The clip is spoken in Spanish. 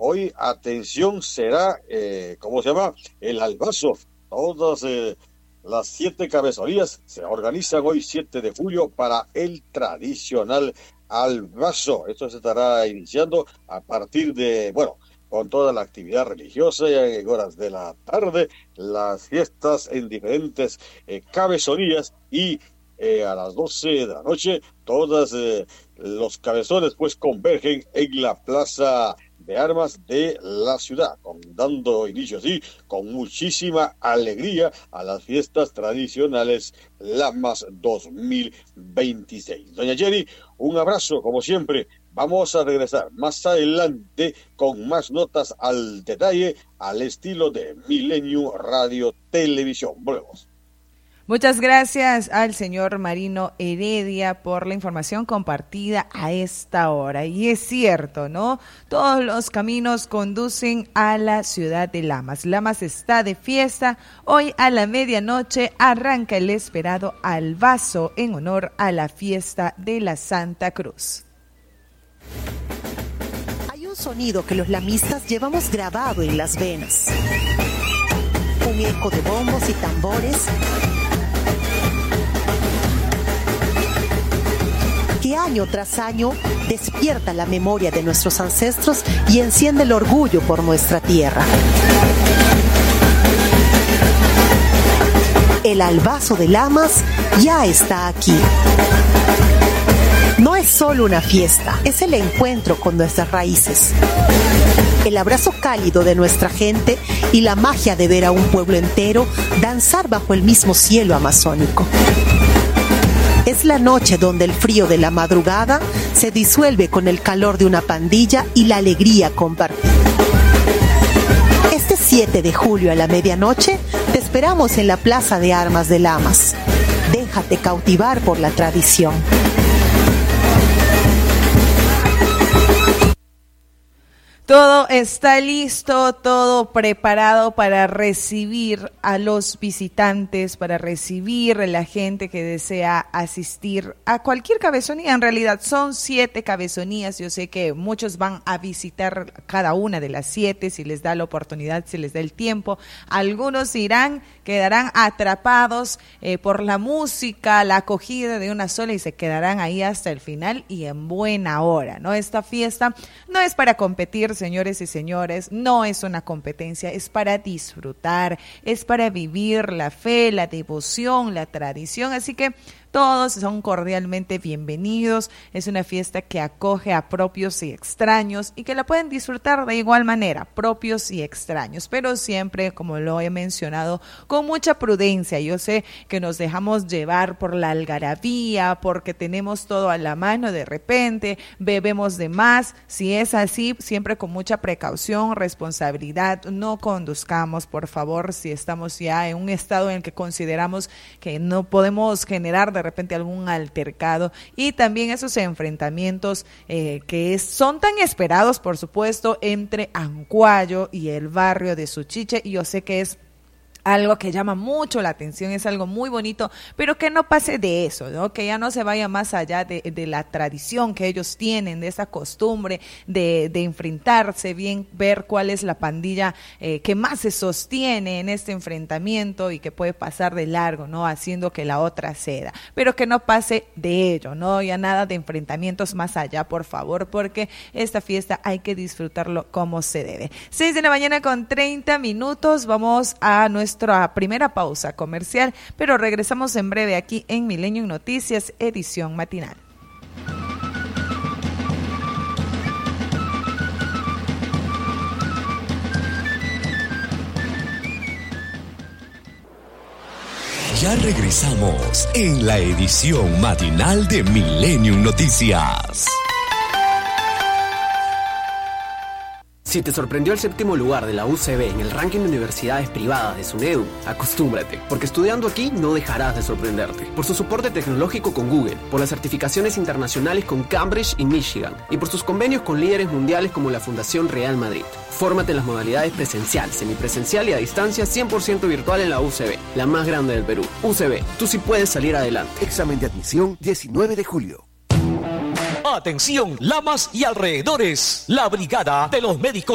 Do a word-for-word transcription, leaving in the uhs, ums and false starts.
hoy, atención, será, eh, ¿cómo se llama? El albazo. Todas eh, las siete cabezonías se organizan hoy, siete de julio, para el tradicional albazo. Esto se estará iniciando a partir de, bueno, con toda la actividad religiosa, ya en horas de la tarde, las fiestas en diferentes eh, cabezonías y eh, a las doce de la noche, todos eh, los cabezones pues convergen en la plaza de armas de la ciudad, con, dando inicio así, con muchísima alegría a las fiestas tradicionales Lamas dos mil veintiséis. Doña Jenny, un abrazo como siempre. Vamos a regresar más adelante con más notas al detalle, al estilo de Milenio Radio Televisión. Volvemos. Muchas gracias al señor Marino Heredia por la información compartida a esta hora. Y es cierto, ¿no? Todos los caminos conducen a la ciudad de Lamas. Lamas está de fiesta. Hoy a la medianoche arranca el esperado albazo en honor a la fiesta de la Santa Cruz. Hay un sonido que los lamistas llevamos grabado en las venas. Un eco de bombos y tambores que año tras año despierta la memoria de nuestros ancestros y enciende el orgullo por nuestra tierra. El albazo de Lamas ya está aquí. No es solo una fiesta, es el encuentro con nuestras raíces. El abrazo cálido de nuestra gente y la magia de ver a un pueblo entero danzar bajo el mismo cielo amazónico. Es la noche donde el frío de la madrugada se disuelve con el calor de una pandilla y la alegría compartida. Este siete de julio a la medianoche te esperamos en la Plaza de Armas de Lamas. Déjate cautivar por la tradición. Todo está listo, todo preparado para recibir a los visitantes, para recibir a la gente que desea asistir a cualquier cabezonía. En realidad son siete cabezonías. Yo sé que muchos van a visitar cada una de las siete, si les da la oportunidad, si les da el tiempo. Algunos irán, quedarán atrapados eh, por la música, la acogida de una sola y se quedarán ahí hasta el final y en buena hora, ¿no? Esta fiesta no es para competir, señores y señores, no es una competencia, es para disfrutar, es para vivir la fe, la devoción, la tradición, así que todos son cordialmente bienvenidos. Es una fiesta que acoge a propios y extraños y que la pueden disfrutar de igual manera, propios y extraños, pero siempre, como lo he mencionado, con mucha prudencia. Yo sé que nos dejamos llevar por la algarabía, porque tenemos todo a la mano, de repente bebemos de más. Si es así, siempre con mucha precaución, responsabilidad, no conduzcamos, por favor, si estamos ya en un estado en el que consideramos que no podemos generar de repente algún altercado, y también esos enfrentamientos eh, que es, son tan esperados, por supuesto, entre Ancuayo y el barrio de Suchiche, y yo sé que es algo que llama mucho la atención, es algo muy bonito, pero que no pase de eso, ¿no? Que ya no se vaya más allá de, de la tradición que ellos tienen, de esa costumbre de, de enfrentarse, bien ver cuál es la pandilla eh, que más se sostiene en este enfrentamiento y que puede pasar de largo, ¿no? Haciendo que la otra ceda, pero que no pase de ello, ¿no? Ya nada de enfrentamientos más allá, por favor, porque esta fiesta hay que disfrutarlo como se debe. seis de la mañana con treinta minutos, vamos a nuestro nuestra primera pausa comercial, pero regresamos en breve aquí en Milenio Noticias, edición matinal. Ya regresamos en la edición matinal de Milenio Noticias. Si te sorprendió el séptimo lugar de la U C B en el ranking de universidades privadas de SUNEDU, acostúmbrate, porque estudiando aquí no dejarás de sorprenderte. Por su soporte tecnológico con Google, por las certificaciones internacionales con Cambridge y Michigan, y por sus convenios con líderes mundiales como la Fundación Real Madrid. Fórmate en las modalidades presencial, semipresencial y a distancia cien por ciento virtual en la U C B, la más grande del Perú. U C B, tú sí puedes salir adelante. Examen de admisión diecinueve de julio. Atención, Lamas y alrededores. La Brigada de los Médicos